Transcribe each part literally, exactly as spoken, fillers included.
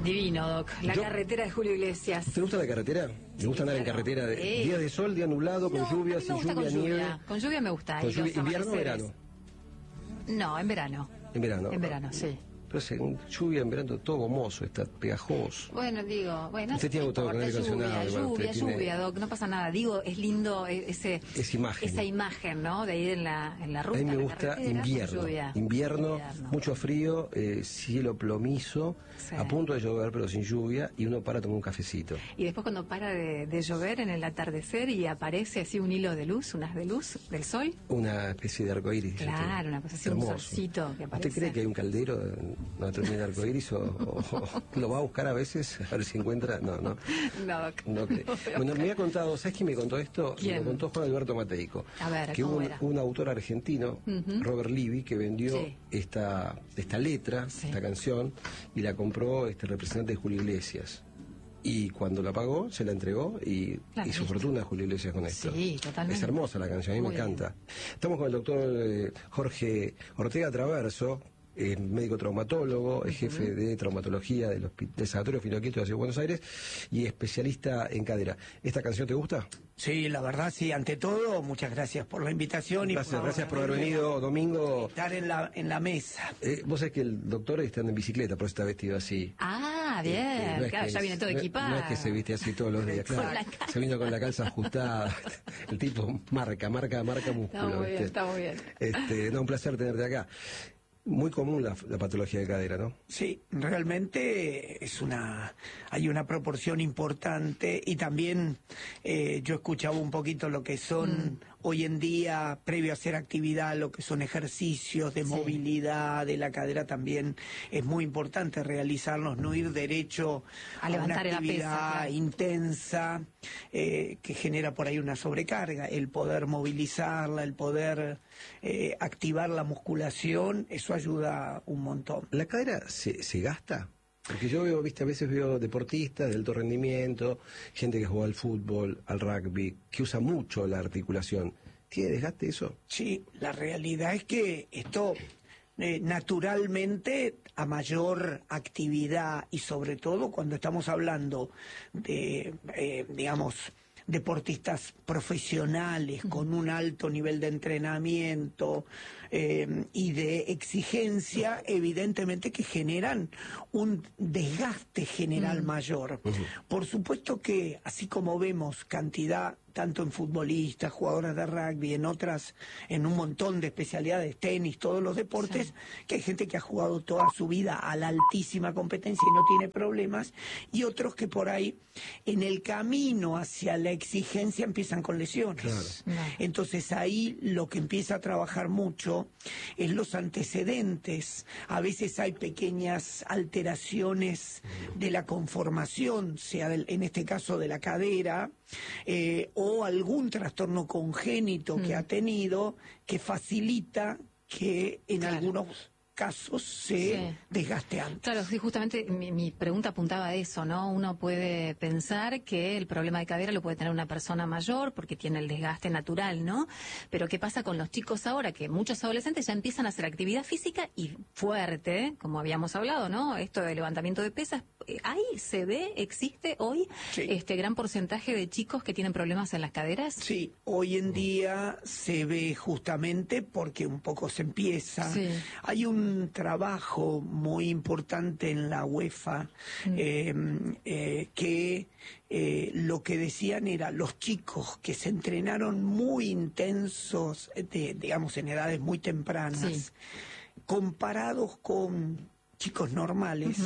Divino, Doc. La Yo- carretera de Julio Iglesias. ¿Te gusta la carretera? ¿Te gusta andar en claro. carretera? De, Sí. Día de sol, día nublado, con No, a lluvia, mí me sin gusta lluvia, con nieve. lluvia. Con lluvia me gusta. ¿Con y lluvia, los invierno o amaneceres. verano? No, en verano. En verano. En verano, sí. Pero es en lluvia, en verano, todo gomoso, está pegajoso. Bueno, digo, bueno, Usted tiene no auto con importa, aire acondicionado, lluvia, igual, usted lluvia, tiene- lluvia, Doc, no pasa nada. Digo, es lindo e- ese, Esa imagen. esa imagen, ¿no? De ir en la, en la A ruta. mí me en la gusta carretera, con invierno. lluvia. invierno. Invierno. Mucho frío, eh, cielo plomizo, Sí. a punto de llover pero sin lluvia, y uno para a tomar un cafecito. Y después cuando para de, de llover en el atardecer y aparece así un hilo de luz, unas de luz del sol. Una especie de arcoíris. dice Claro, usted. una cosa así, un Hermoso. solcito que aparece. ¿Usted cree que hay un caldero donde termina el arcoíris o, o- o lo va a buscar a veces a ver si encuentra? No, no. No, Doc. No creo. No veo. Bueno, me ha contado, ¿sabes quién me contó esto? ¿Quién? Me lo contó Juan Alberto Mateico. A ver, que ¿cómo hubo un, era? un autor argentino, Ujú. Robert Livy, que vendió Sí. esta, esta letra, Sí. esta canción, y la compró este representante de Julio Iglesias. Y cuando la pagó, se la entregó y Claro, hizo listo. fortuna Julio Iglesias con esto. Sí, totalmente. Es hermosa la canción, a mí Muy me encanta. Estamos con el doctor eh, Jorge Ortega Traverso, eh, médico traumatólogo, es jefe de traumatología del, hospi- del Sanatorio Finoquieto de la Ciudad de Buenos Aires y especialista en cadera. ¿Esta canción te gusta? Sí, la verdad, sí. Ante todo, muchas gracias por la invitación. Gracias, y por gracias por haber venido, Domingo. estar en la, en la mesa. Eh, vos sabés que el doctor está en bicicleta, por eso está vestido así. Ah, bien. Este, no es claro, que ya es- viene todo no- equipado. No es que se viste así todos los días, Con claro. la calza. Se vino con la calza ajustada. El tipo marca, marca, marca músculo. Está muy bien, ¿viste? está muy bien. Este, no, un placer tenerte acá. Muy común la, la patología de cadera, ¿no? Sí, realmente es una, hay una proporción importante y también eh, yo escuchaba un poquito lo que son Mm. hoy en día, previo a hacer actividad, lo que son ejercicios de Sí. movilidad de la cadera también es muy importante realizarlos, no ir derecho A a, levantar una la pesa, actividad claro. intensa eh, que genera por ahí una sobrecarga, el poder movilizarla, el poder eh, activar la musculación, eso ayuda un montón. ¿La cadera se, se gasta? Porque yo veo, viste, a veces veo deportistas de alto rendimiento, gente que juega al fútbol, al rugby, que usa mucho la articulación. ¿Tiene desgaste eso? Sí, la realidad es que esto eh, naturalmente a mayor actividad y sobre todo cuando estamos hablando de, eh, digamos, deportistas profesionales con un alto nivel de entrenamiento eh, y de exigencia, evidentemente que generan un desgaste general mayor. Por supuesto que, así como vemos cantidad tanto en futbolistas, jugadores de rugby, en otras, en un montón de especialidades, tenis, todos los deportes, Sí. que hay gente que ha jugado toda su vida a la altísima competencia y no tiene problemas, y otros que por ahí, en el camino hacia la exigencia, empiezan con lesiones. Claro. No. Entonces ahí lo que empieza a trabajar mucho es los antecedentes. A veces hay pequeñas alteraciones de la conformación, sea del- en este caso de la cadera, eh, o algún trastorno congénito que ha tenido que facilita que en Claro. algunos casos se Sí. desgaste antes. Claro, sí, justamente mi, mi pregunta apuntaba a eso, ¿no? Uno puede pensar que el problema de cadera lo puede tener una persona mayor porque tiene el desgaste natural, ¿no? Pero ¿qué pasa con los chicos ahora? Que muchos adolescentes ya empiezan a hacer actividad física y fuerte, como habíamos hablado, ¿no? Esto de levantamiento de pesas, eh, ahí se ve, existe hoy Sí. este gran porcentaje de chicos que tienen problemas en las caderas. Sí, hoy en día se ve justamente porque un poco se empieza. Sí. Hay un trabajo muy importante en la UEFA eh, eh, que eh, lo que decían era los chicos que se entrenaron muy intensos, de, digamos en edades muy tempranas, Sí. comparados con chicos normales,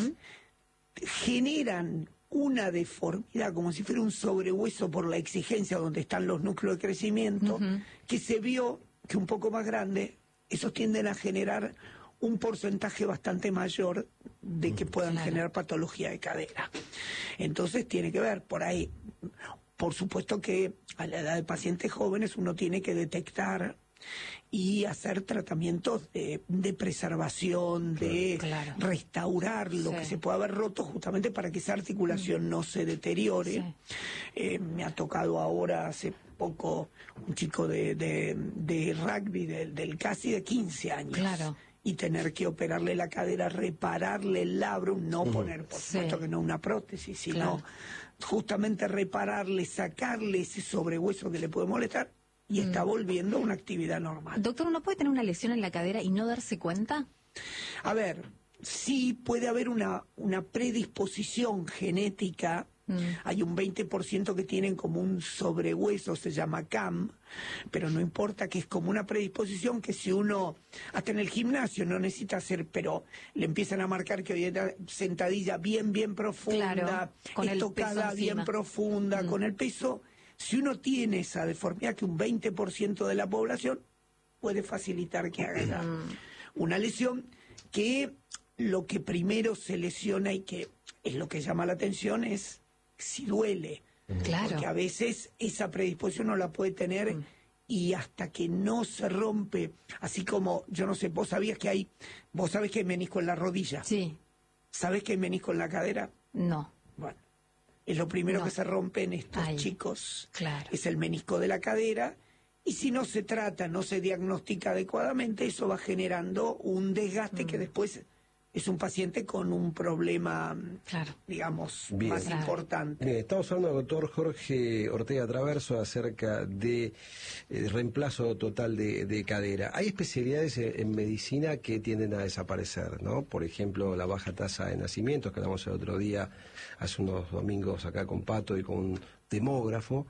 generan una deformidad como si fuera un sobrehueso por la exigencia donde están los núcleos de crecimiento, Ujú. que se vio que un poco más grande, esos tienden a generar un porcentaje bastante mayor de que puedan Claro. generar patología de cadera. Entonces tiene que ver por ahí. Por supuesto que a la edad de pacientes jóvenes uno tiene que detectar y hacer tratamientos de, de preservación, de Claro. restaurar lo Sí. que se puede haber roto justamente para que esa articulación no se deteriore. Sí. Eh, me ha tocado ahora hace poco un chico de, de, de rugby del, del casi de quince años. Claro. y tener que operarle la cadera, repararle el labrum, no Uh-huh. poner, por supuesto Sí. que no una prótesis, sino Claro. justamente repararle, sacarle ese sobrehueso que le puede molestar y Mm. está volviendo a una actividad normal. Doctor, ¿uno puede tener una lesión en la cadera y no darse cuenta? A ver, sí puede haber una, una predisposición genética. Mm. Hay un veinte por ciento que tienen como un sobrehueso, se llama C A M, pero no importa, que es como una predisposición que si uno, hasta en el gimnasio no necesita hacer, pero le empiezan a marcar que hoy era sentadilla bien, bien profunda, Claro, con el estocada peso bien encima. profunda, Mm. con el peso. Si uno tiene esa deformidad, que un veinte por ciento de la población puede facilitar que haga ya una lesión, que lo que primero se lesiona y que es lo que llama la atención es si duele. Claro. Porque a veces esa predisposición no la puede tener Mm. y hasta que no se rompe, así como, yo no sé, vos sabías que hay, vos sabés que hay menisco en la rodilla, Sí, ¿sabés que hay menisco en la cadera? no, Bueno, es lo primero No. que se rompe en estos Ay, chicos, claro. es el menisco de la cadera, y si no se trata, no se diagnostica adecuadamente, eso va generando un desgaste Mm. que después es un paciente con un problema, claro. digamos, Bien. más Claro. importante. Bien, estamos hablando con el doctor Jorge Ortega Traverso acerca de eh, reemplazo total de, de cadera. Hay especialidades en, en medicina que tienden a desaparecer, ¿no? Por ejemplo, la baja tasa de nacimientos, que hablamos el otro día, hace unos domingos acá con Pato y con un demógrafo,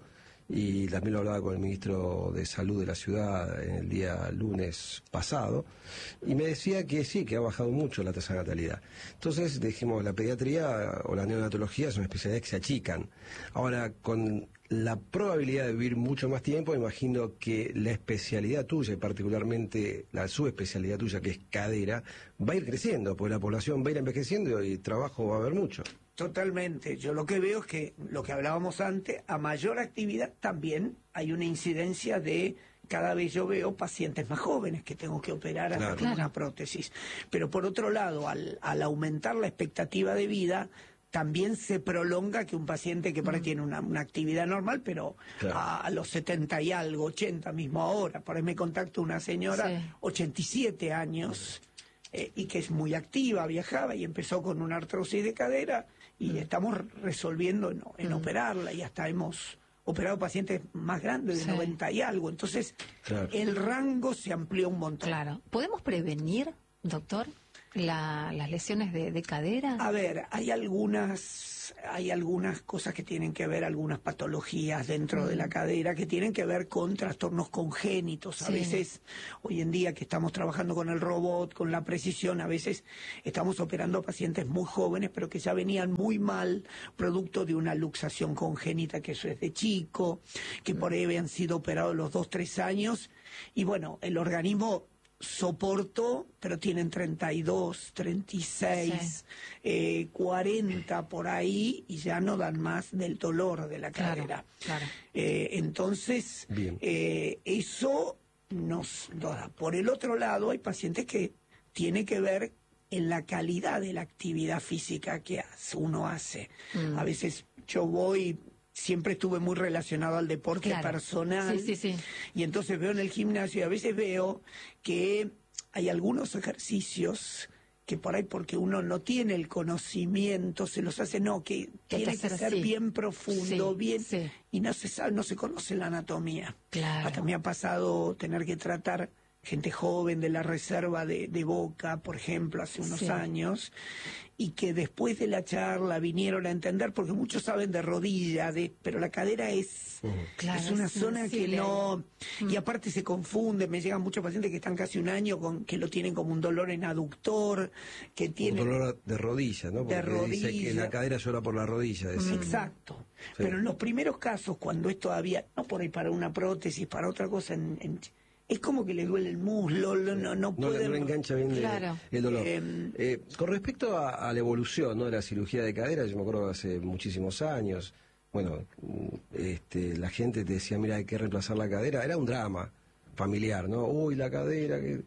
y también lo hablaba con el ministro de Salud de la ciudad en el día lunes pasado, y me decía que sí, que ha bajado mucho la tasa de natalidad. Entonces dijimos, la pediatría o la neonatología son especialidades que se achican. Ahora, con la probabilidad de vivir mucho más tiempo, imagino que la especialidad tuya, y particularmente la subespecialidad tuya, que es cadera, va a ir creciendo, porque la población va a ir envejeciendo y trabajo va a haber mucho. Totalmente. Yo lo que veo es que, lo que hablábamos antes, a mayor actividad también hay una incidencia de, cada vez yo veo pacientes más jóvenes que tengo que operar hasta Claro. con Claro. una prótesis. Pero por otro lado, al, al aumentar la expectativa de vida, también se prolonga que un paciente que por ahí tiene una, una actividad normal, pero Claro. a, a los setenta y algo, ochenta mismo ahora, por ahí me contacto una señora, Sí. ochenta y siete años, eh, y que es muy activa, viajaba y empezó con una artrosis de cadera y estamos resolviendo en, en Mm. operarla y hasta hemos operado pacientes más grandes de Sí. noventa y algo. Entonces, Claro. el rango se amplió un montón. Claro. ¿Podemos prevenir, doctor, la- las lesiones de, de cadera? A ver, hay algunas hay algunas cosas que tienen que ver, algunas patologías dentro de la cadera que tienen que ver con trastornos congénitos. A Sí. veces, hoy en día que estamos trabajando con el robot, con la precisión, a veces estamos operando a pacientes muy jóvenes, pero que ya venían muy mal, producto de una luxación congénita, que eso es de chico, que por ahí habían sido operados los dos, tres años, y bueno, el organismo soportó, pero tienen treinta y dos, treinta y seis, eh, cuarenta por ahí y ya no dan más del dolor de la Claro, cadera. claro. Eh, entonces, Bien. eh, eso nos lo da. Por el otro lado, hay pacientes que tiene que ver en la calidad de la actividad física que hace- uno hace. Mm. A veces yo voy... Siempre estuve muy relacionado al deporte Claro. personal. Sí, sí, sí. Y entonces veo en el gimnasio y a veces veo que hay algunos ejercicios que por ahí porque uno no tiene el conocimiento, se los hace, no, que Que hay que tiene que hacer ser así. bien profundo, Sí, bien, sí. y no se sabe, no se conoce la anatomía. Claro. Hasta me ha pasado tener que tratar gente joven de la reserva de, de Boca, por ejemplo, hace unos Sí. años, y que después de la charla vinieron a entender, porque muchos saben de rodilla, de, pero la cadera es, Claro, es una es zona que sensible. no... Y aparte se confunde, me llegan muchos pacientes que están casi un año con que lo tienen como un dolor en aductor, que Un tienen... dolor de rodilla, ¿no? Porque De dice que rodilla. la cadera llora por la rodilla. decía. Exacto. Pero en los primeros casos, cuando es todavía, no por ahí para una prótesis, para otra cosa, en, en- es como que le duele el muslo, lo- no, no No, le- puede... no le engancha bien de- Claro. el dolor. Eh, Eh, con respecto a, a la evolución, ¿no?, de la cirugía de cadera, yo me acuerdo hace muchísimos años, bueno, mm, este, la gente te decía, mira, hay que reemplazar la cadera, era un drama familiar, ¿no? Uy, la cadera, que...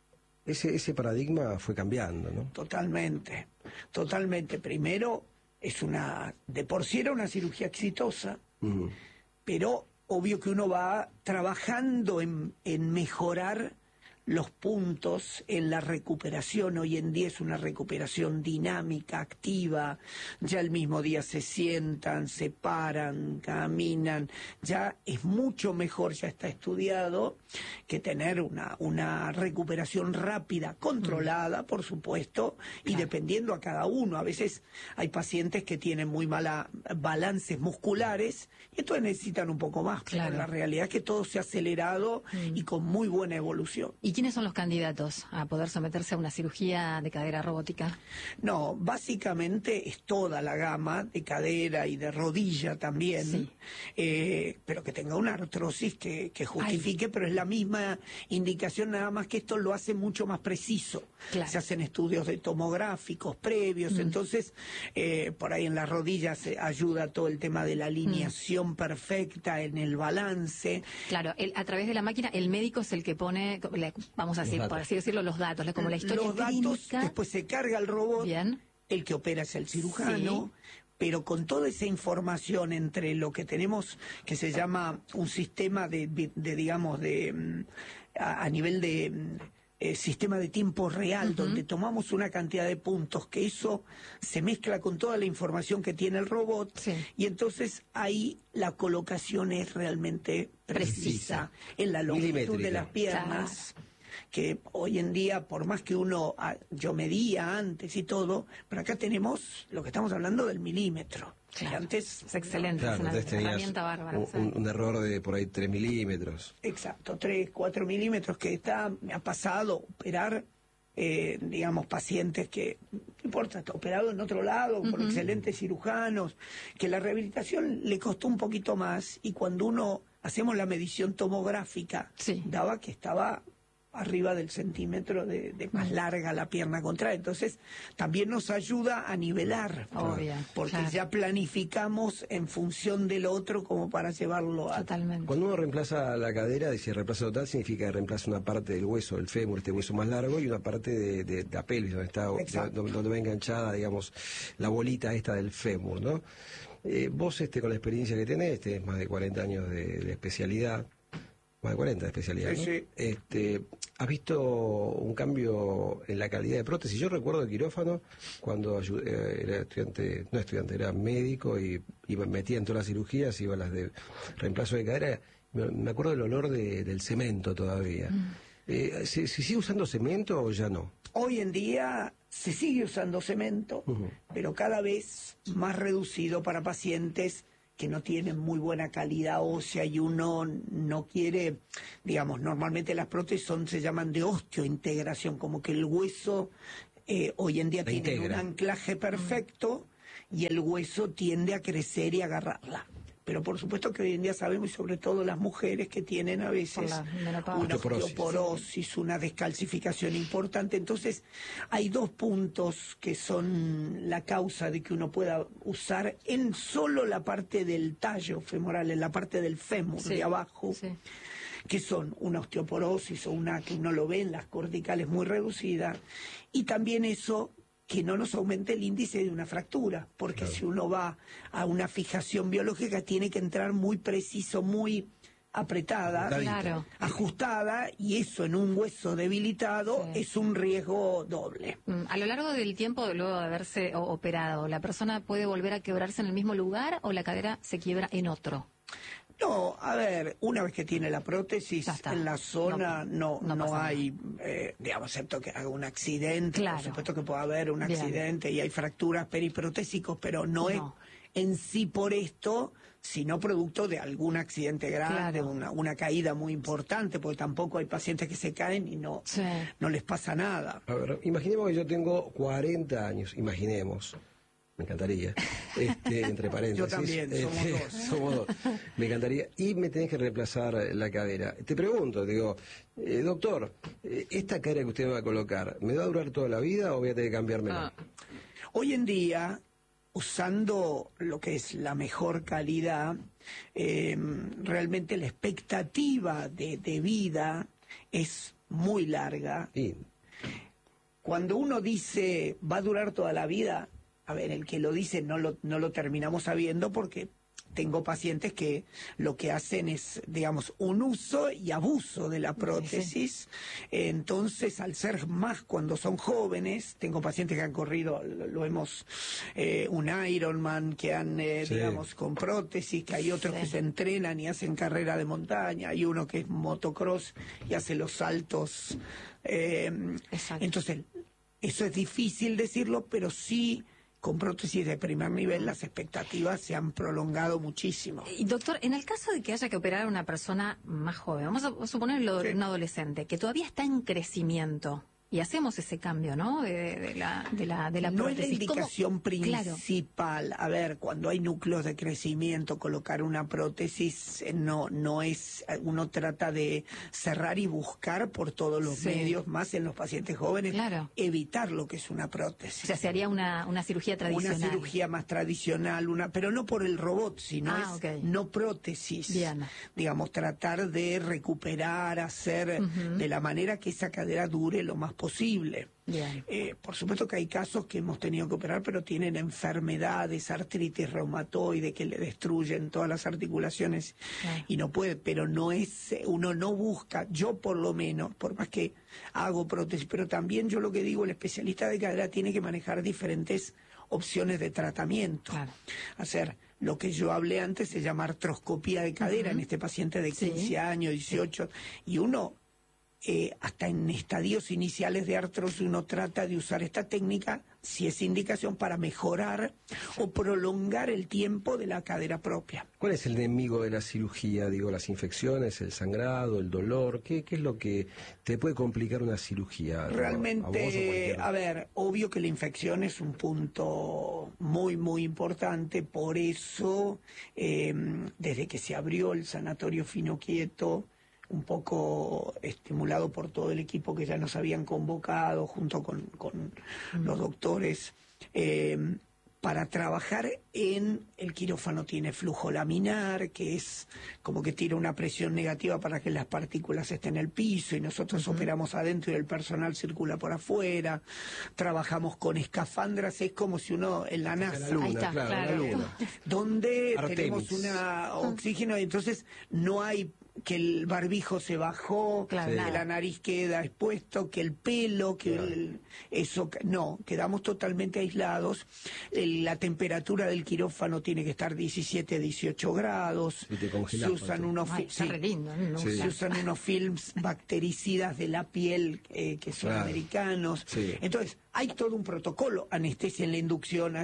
ese, ese paradigma fue cambiando, ¿no? Totalmente, totalmente. Primero, es una, de por sí era una cirugía exitosa, Mm. pero obvio que uno va trabajando en, en mejorar los puntos en la recuperación. Hoy en día es una recuperación dinámica, activa, ya el mismo día se sientan, se paran, caminan, ya es mucho mejor, ya está estudiado, que tener una, una recuperación rápida, controlada, por supuesto, y claro, dependiendo a cada uno. A veces hay pacientes que tienen muy mala balances musculares y entonces necesitan un poco más, claro, pero la realidad es que todo se ha acelerado mm. y con muy buena evolución. ¿Y quiénes son los candidatos a poder someterse a una cirugía de cadera robótica? No, básicamente es toda la gama de cadera y de rodilla también, sí. eh, pero que tenga una artrosis que, que justifique, Ay. pero es la misma indicación, nada más que esto lo hace mucho más preciso. Claro. Se hacen estudios de tomográficos previos, mm. entonces eh, por ahí en las rodillas se ayuda todo el tema de la alineación mm. perfecta en el balance. Claro, el, a través de la máquina el médico es el que pone, vamos a decir, por así decirlo, los datos, como la historia los clínica. Datos, después se carga el robot, Bien. el que opera es el cirujano, sí. pero con toda esa información entre lo que tenemos, que se llama un sistema de, de, de digamos, de a, a nivel de eh, sistema de tiempo real, uh-huh. donde tomamos una cantidad de puntos, que eso se mezcla con toda la información que tiene el robot, sí. y entonces ahí la colocación es realmente precisa, precisa. en la longitud de las piernas. Claro. Que hoy en día, por más que uno, yo medía antes y todo, pero acá tenemos lo que estamos hablando del milímetro. Claro. Antes es excelente, claro, es una herramienta bárbara. Un, un, un error de por ahí tres milímetros. Exacto, tres, cuatro milímetros, que está, me ha pasado operar, eh, digamos, pacientes que, no importa, está operado en otro lado, uh-huh. por excelentes cirujanos, que la rehabilitación le costó un poquito más, y cuando uno hacemos la medición tomográfica, sí. daba que estaba arriba del centímetro de, de más larga la pierna contraria. Entonces, también nos ayuda a nivelar, Obvio, porque claro. ya planificamos en función del otro como para llevarlo a... Totalmente. Cuando uno reemplaza la cadera, y si reemplaza total, significa que reemplaza una parte del hueso, el fémur, este hueso más largo, y una parte de, de, de la pelvis, donde está, donde, donde va enganchada, digamos, la bolita esta del fémur, ¿no? Eh, vos, este, con la experiencia que tenés, tenés más de cuarenta años de, de especialidad, más de cuarenta de especialidad, ¿no? Sí. Este, ¿has visto un cambio en la calidad de prótesis? Yo recuerdo el quirófano cuando ayudé, era estudiante, no estudiante, era médico y, y me metía en todas las cirugías, iba a las de reemplazo de cadera. Me, me acuerdo del olor de, del cemento todavía. Mm. Eh, ¿se, ¿Se sigue usando cemento o ya no? Hoy en día se sigue usando cemento, uh-huh. pero cada vez más reducido para pacientes que no tienen muy buena calidad ósea, y uno no quiere, digamos, normalmente las prótesis son, se llaman de osteointegración, como que el hueso eh, hoy en día La tiene integra. un anclaje perfecto y el hueso tiende a crecer y agarrarla. Pero por supuesto que hoy en día sabemos, y sobre todo las mujeres, que tienen a veces una osteoporosis. osteoporosis, una descalcificación importante. Entonces, hay dos puntos que son la causa de que uno pueda usar en solo la parte del tallo femoral, en la parte del fémur, sí, de abajo, sí. que son una osteoporosis o una que uno lo ve en las corticales muy reducida, y también eso que no nos aumente el índice de una fractura, porque claro. si uno va a una fijación biológica tiene que entrar muy preciso, muy apretada, claro. ajustada, y eso en un hueso debilitado sí. es un riesgo doble. A lo largo del tiempo, luego de haberse operado, ¿la persona puede volver a quebrarse en el mismo lugar o la cadera se quiebra en otro? No, a ver, una vez que tiene la prótesis en la zona no no, no, no hay, eh, digamos, excepto que haga un accidente, claro. por supuesto que puede haber un Bien. accidente y hay fracturas periprotésicos, pero no, no es en sí por esto, sino producto de algún accidente grande, claro. una, una caída muy importante, porque tampoco hay pacientes que se caen y no, sí. no les pasa nada. A ver, imaginemos que yo tengo cuarenta años, imaginemos. Me encantaría, este, entre paréntesis. Yo también, somos este, dos. Somos dos. Me encantaría. Y me tenés que reemplazar la cadera. Te pregunto, digo, eh, doctor, eh, ¿esta cadera que usted me va a colocar, ¿me va a durar toda la vida o voy a tener que cambiármela? Ah. Hoy en día, usando lo que es la mejor calidad, eh, realmente la expectativa de, de vida es muy larga. Sí. Cuando uno dice, va a durar toda la vida, a ver, el que lo dice no lo, no lo terminamos sabiendo porque tengo pacientes que lo que hacen es, digamos, un uso y abuso de la prótesis. Sí. Entonces, al ser más cuando son jóvenes, tengo pacientes que han corrido, lo, lo hemos, eh, un Ironman, que han, eh, sí. digamos, con prótesis, que hay otros sí. que se entrenan y hacen carrera de montaña, hay uno que es motocross y hace los saltos. Eh, entonces, eso es difícil decirlo, pero sí, con prótesis de primer nivel las expectativas se han prolongado muchísimo. Y doctor, en el caso de que haya que operar a una persona más joven, vamos a suponerlo sí. un adolescente, que todavía está en crecimiento, y hacemos ese cambio, ¿no? De, de la, de la, de la no prótesis. es la indicación ¿Cómo? principal. Claro. A ver, cuando hay núcleos de crecimiento, colocar una prótesis no no es. Uno trata de cerrar y buscar por todos los sí. medios, más en los pacientes jóvenes, claro. evitar lo que es una prótesis. O sea, se haría una, una cirugía tradicional. Una cirugía más tradicional, una, pero no por el robot, sino ah, es okay. no prótesis. Bien. Digamos, tratar de recuperar, hacer uh-huh. de la manera que esa cadera dure lo más posible. posible. Eh, por supuesto que hay casos que hemos tenido que operar, pero tienen enfermedades, artritis reumatoide, que le destruyen todas las articulaciones sí. y no puede, pero no es, uno no busca, yo por lo menos, por más que hago prótesis, pero también yo lo que digo, el especialista de cadera tiene que manejar diferentes opciones de tratamiento. Claro. Hacer lo que yo hablé antes se llama artroscopía de cadera uh-huh. en este paciente de quince sí. años, dieciocho, sí. y uno Eh, hasta en estadios iniciales de artrosis uno trata de usar esta técnica si es indicación para mejorar o prolongar el tiempo de la cadera propia. ¿Cuál es el enemigo de la cirugía? Digo, las infecciones, el sangrado, el dolor. ¿Qué, qué es lo que te puede complicar una cirugía? Realmente, a, a ver, obvio que la infección es un punto muy, muy importante. Por eso, eh, desde que se abrió el sanatorio Finoquieto, un poco estimulado por todo el equipo que ya nos habían convocado junto con, con mm. los doctores, eh, para trabajar en el quirófano tiene flujo laminar, que es como que tira una presión negativa para que las partículas estén en el piso, y nosotros uh-huh. operamos adentro y el personal circula por afuera. Trabajamos con escafandras, es como si uno en la NASA, la luna, ahí está, claro, claro. la luna. donde Artemis. tenemos una oxígeno, y entonces no hay que el barbijo se bajó, claro, que la nariz queda expuesto, que el pelo, que claro. el, eso, no, quedamos totalmente aislados. El, la temperatura del quirófano tiene que estar diecisiete, dieciocho grados. Y te congelás, se usan unos Ay, sí, lindo, ¿no? sí. se usan unos films bactericidas de la piel eh, que son claro. americanos. Sí. Entonces, hay todo un protocolo, anestesia en la inducción,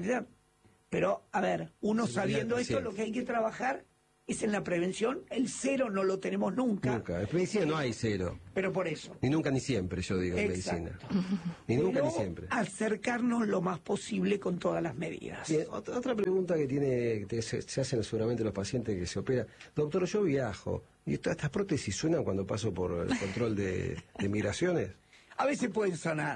pero a ver, uno sí, sabiendo esto, sí. lo que hay que trabajar es en la prevención. El cero no lo tenemos nunca. Nunca. En medicina no hay cero. Pero por eso. Ni nunca ni siempre, yo digo, en medicina. Ni nunca Pero ni siempre. acercarnos lo más posible con todas las medidas. Bien, otra, otra pregunta que tiene que se, se hacen seguramente los pacientes que se operan. Doctor, yo viajo. ¿Y estas, estas prótesis suenan cuando paso por el control de, de migraciones? A veces pueden sonar.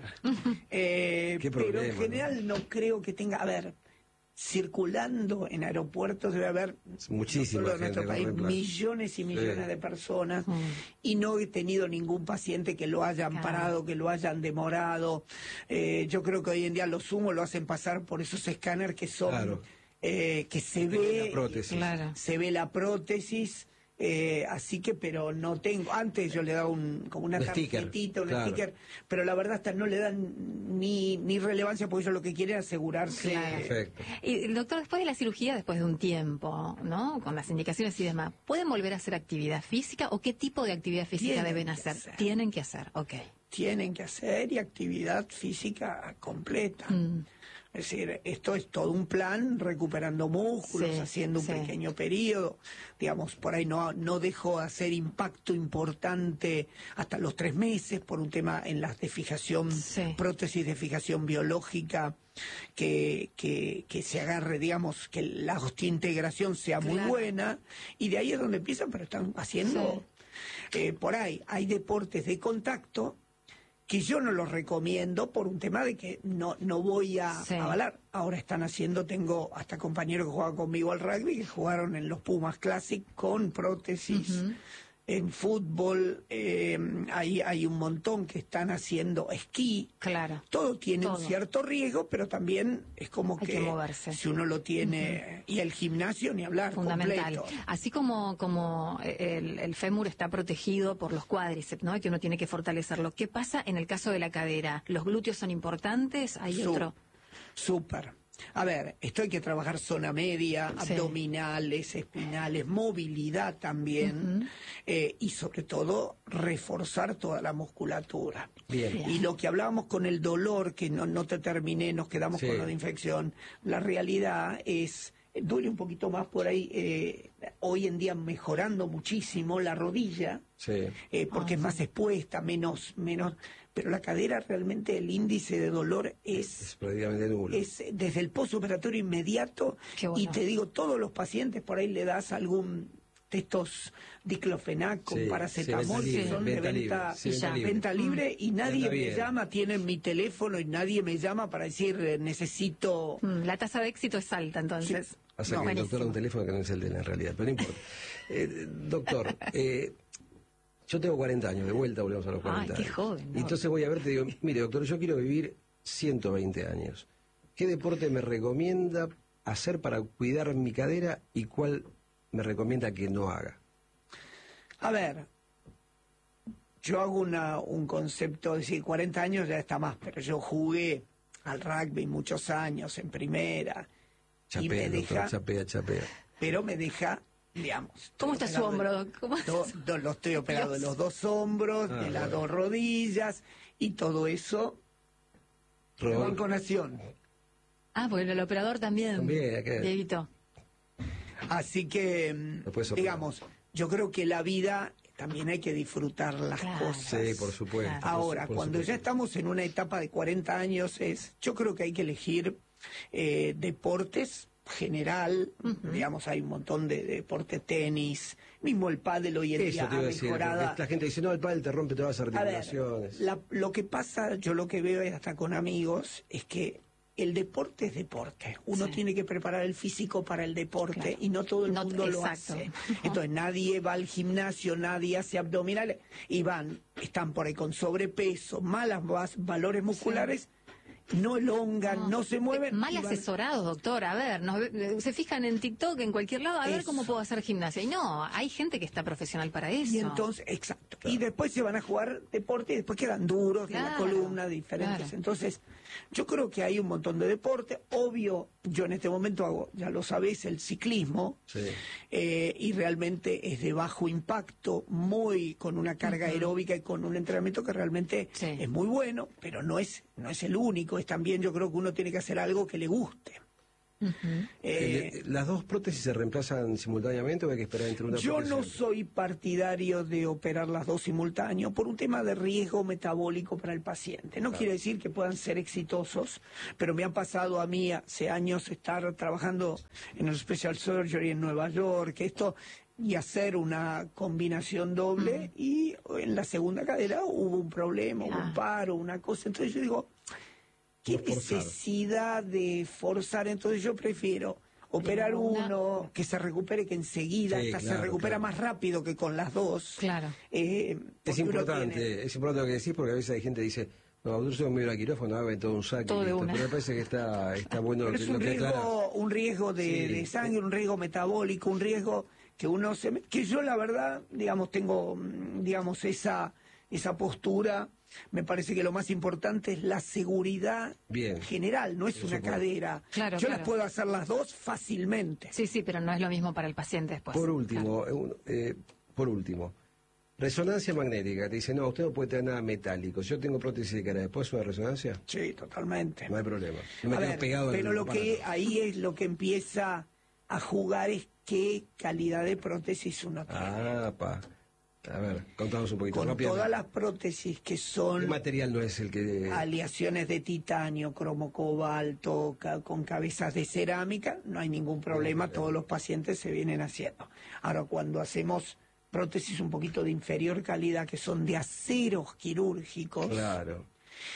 eh, ¿Qué problema, pero en general no? no creo que tenga... A ver... circulando en aeropuertos debe haber muchísima no solo gente en nuestro país millones y millones sí. de personas mm. y no he tenido ningún paciente que lo hayan claro. parado, que lo hayan demorado. Eh, yo creo que hoy en día los humos lo hacen pasar por esos escáneres que son claro. eh, que se ve prótesis. Claro. se ve la prótesis. Eh, así que, pero no tengo. Antes yo le daba un, como una un tarjetita, un claro. sticker, pero la verdad hasta no le dan ni, ni relevancia, porque ellos lo que quieren es asegurarse. Claro. Perfecto. Y doctor, después de la cirugía, después de un tiempo, ¿no? Con las indicaciones y demás, ¿pueden volver a hacer actividad física o qué tipo de actividad física Tienen deben hacer? hacer? Tienen que hacer, ok. Tienen que hacer y actividad física completa. Mm. Es decir, esto es todo un plan, recuperando músculos, sí, haciendo un sí. pequeño periodo. Digamos, por ahí no, no dejo de hacer impacto importante hasta los tres meses por un tema en las de fijación, sí. prótesis de fijación biológica, que, que, que se agarre, digamos, que la osteointegración sea claro. muy buena. Y de ahí es donde empiezan, pero están haciendo... Sí. Eh, por ahí hay deportes de contacto que yo no los recomiendo por un tema de que no no voy a sí. avalar. Ahora están haciendo, tengo hasta compañeros que juegan conmigo al rugby, que jugaron en los Pumas Classic con prótesis, uh-huh. en fútbol, eh, hay, hay un montón que están haciendo esquí. Claro. Todo tiene Todo. un cierto riesgo, pero también es como Hay que, que moverse. si uno lo tiene, uh-huh. y el gimnasio ni hablar, fundamental. completo. Así como, como el, el fémur está protegido por los cuádriceps, ¿no? Que uno tiene que fortalecerlo. ¿Qué pasa en el caso de la cadera? ¿Los glúteos son importantes? ¿Hay Sú- otro? Súper. A ver, esto hay que trabajar zona media, Sí. abdominales, espinales, movilidad también, Uh-huh. eh, y sobre todo reforzar toda la musculatura. Bien. Bien. Y lo que hablábamos con el dolor, que no, no te terminé, nos quedamos Sí. con lo de infección, la realidad es, eh, duele un poquito más por ahí, eh, hoy en día mejorando muchísimo la rodilla, Sí. eh, porque Ah, es más sí. expuesta, menos, menos, pero la cadera realmente el índice de dolor es Es prácticamente nulo. es desde el postoperatorio inmediato. Qué bueno. Y te digo, todos los pacientes por ahí le das algún de estos diclofenac con Sí, paracetamol sí, que venta son libre, de venta venta, libre, sí, y venta ya. libre. venta libre y nadie anda me bien. llama, tienen mi teléfono y nadie me llama para decir eh, necesito... Mm, La tasa de éxito es alta, entonces. Pasa No, que el doctor da un buenísimo. teléfono que no es el de él en realidad, pero no importa. Eh, doctor, eh, yo tengo cuarenta años, de vuelta volvemos a los cuarenta Ay, qué años. joven, ¿no? Y entonces voy a verte y digo, mire doctor, yo quiero vivir ciento veinte años. ¿Qué deporte me recomienda hacer para cuidar mi cadera y cuál me recomienda que no haga? A ver, yo hago una, un concepto, es decir, cuarenta años ya está más, pero yo jugué al rugby muchos años en primera y Chapea, me doctor, deja, chapea, chapea. pero me deja, digamos... ¿Cómo estoy está su operado hombro? de- ¿Cómo do- do- lo estoy operado de los dos hombros, Ah, de las bueno. dos rodillas y todo eso. Rodolfo. Banco Nación. Ah, bueno, el operador también. También, ¿a qué? Dieguito. Así que, mm, Lo puedes operar. digamos, yo creo que la vida también hay que disfrutar las Claro. cosas. Sí, por supuesto. Claro. por su- Ahora, por cuando supuesto. ya estamos en una etapa de cuarenta años, es, yo creo que hay que elegir eh, deportes general, digamos, hay un montón de, de deporte, tenis, mismo el pádel hoy en Eso día te ha iba a decir, mejorado. porque la gente dice, no, el pádel te rompe todas las A ver, articulaciones. la- lo que pasa, yo lo que veo es hasta con amigos, es que el deporte es deporte. Uno Sí. tiene que preparar el físico para el deporte Claro. y no todo el No- mundo lo exacto. hace. Entonces nadie va al gimnasio, nadie hace abdominales y van, están por ahí con sobrepeso, malas vas- valores musculares, no elongan, no, se mueven. Mal y van- asesorados, doctor. A ver, nos ve- se fijan en TikTok, en cualquier lado, a ver Eso. cómo puedo hacer gimnasia. Y no, hay gente que está profesional para eso. Y entonces, exacto. Y después se van a jugar deporte y después quedan duros de la Claro, columna, diferentes. claro. Entonces, yo creo que hay un montón de deporte. Obvio, yo en este momento hago, ya lo sabés, el ciclismo. Sí. eh, y realmente es de bajo impacto, muy con una carga Ujú. aeróbica y con un entrenamiento que realmente Sí. es muy bueno, pero no es, no es el único. Es también, yo creo que uno tiene que hacer algo que le guste. Ujú. Eh, El- ¿Las dos prótesis se reemplazan simultáneamente o hay que esperar entre una Yo prótesis y no otra? soy partidario de operar las dos simultáneos por un tema de riesgo metabólico para el paciente. No quiere decir que puedan ser exitosos, pero me ha pasado a mí hace años estar trabajando en el Special Surgery en Nueva York, esto y hacer una combinación doble y en la segunda cadera hubo un problema, hubo Ah. un paro, una cosa. Entonces yo digo, ¿qué No forzar. necesidad de forzar? Entonces yo prefiero operar Una- uno, que se recupere, que enseguida Sí, hasta se claro, recupera claro. más rápido que con las dos. Claro. Eh, Es porque uno importante, tiene- es importante lo que decís porque a veces hay gente que dice, no, yo me voy a ir a quirófano, hago todo un saque. Todo y de listo. una. Pero me parece que está, está bueno Pero lo es que, un lo que aclara. riesgo, un riesgo de, Sí. de sangre, un riesgo metabólico, un riesgo que uno se... me- que yo la verdad, digamos, tengo, mm, digamos, esa, esa postura. Me parece que lo más importante es la seguridad Bien. general, no es Eso una por- cadera. Claro, yo claro. las puedo hacer las dos fácilmente. Sí, sí, pero no es lo mismo para el paciente después. Por último, eh, un- eh, por último, resonancia magnética. Te dice, no, usted no puede tener nada metálico. Yo tengo prótesis de cadera. ¿Después una resonancia? Sí, totalmente. No hay problema. Yo me A quedo ver, pegado al pero lo que aparato. ahí es lo que empieza a jugar es qué calidad de prótesis uno tiene. Ah, pa. A ver, contanos un poquito. Con rápidamente. todas las prótesis que ¿Qué son material no es el que...? aleaciones de titanio, cromo cobalto, ca- con cabezas de cerámica, no hay ningún problema, todos los pacientes se vienen haciendo. Ahora, cuando hacemos prótesis un poquito de inferior calidad, que son de aceros quirúrgicos, Claro.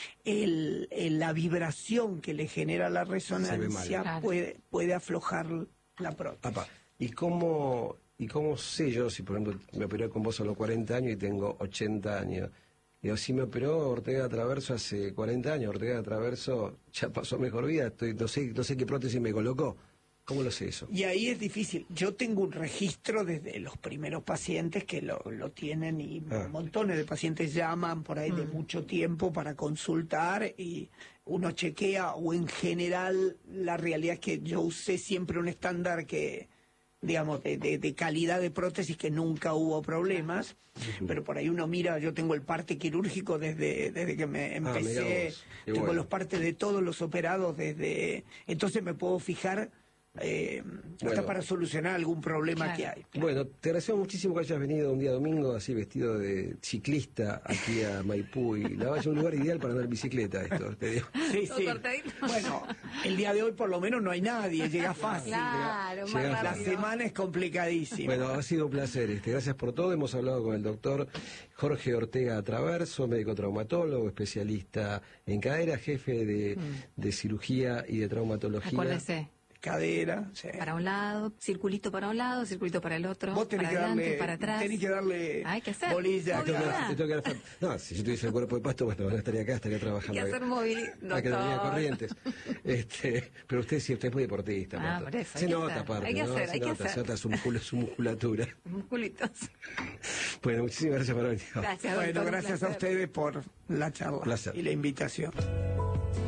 el, el- la vibración que le genera la resonancia Claro. puede, puede aflojar la prótesis. Apa, ¿y cómo ¿y cómo sé yo si, por ejemplo, me operé con vos a los cuarenta años y tengo ochenta años? Digo, si me operó Ortega Traverso hace cuarenta años, Ortega Traverso ya pasó mejor vida, estoy, no sé, no sé qué prótesis me colocó. ¿Cómo lo sé eso? Y ahí es difícil. Yo tengo un registro desde los primeros pacientes que lo, lo tienen y ah. montones de pacientes llaman por ahí mm. de mucho tiempo para consultar y uno chequea, o en general la realidad es que yo usé siempre un estándar que, digamos, de, de, de calidad de prótesis, que nunca hubo problemas, uh-huh. pero por ahí uno mira, yo tengo el parte quirúrgico desde, desde que me empecé, ah, tengo bueno. los partes de todos los operados desde, entonces me puedo fijar Eh, bueno, hasta para solucionar algún problema claro, que hay. Claro. Bueno, te agradecemos muchísimo que hayas venido un día domingo así vestido de ciclista aquí a Maipú, y la vaya a un lugar ideal para andar en bicicleta esto, te digo. Sí, sí. Bueno, el día de hoy por lo menos no hay nadie, llega fácil. Claro, llega, llega la semana es complicadísima. Bueno, ha sido un placer, este, gracias por todo. Hemos hablado con el doctor Jorge Ortega Traverso, médico traumatólogo, especialista en cadera, jefe de, mm. de cirugía y de traumatología. Acuérdese. Cadera, sí. Para un lado, circulito para un lado, circulito para el otro, vos tenés para que adelante, darle, para atrás. Tenés que darle Hay que hacer bolilla. movilidad. No, si yo tuviese el cuerpo de pasto, bueno, no estaría acá, estaría trabajando. Hay que hacer movilidad. Hay que tener Corrientes. Este, pero usted sí, usted es muy deportista. Ah, por eso, se nota, aparte. Hay que ¿no? hacer, se hay nota, que hacer. Se nota su, muscul su musculatura. Musculitos. Bueno, muchísimas gracias por venir. Gracias, bueno, doctor, gracias a ustedes por la charla placer. y la invitación.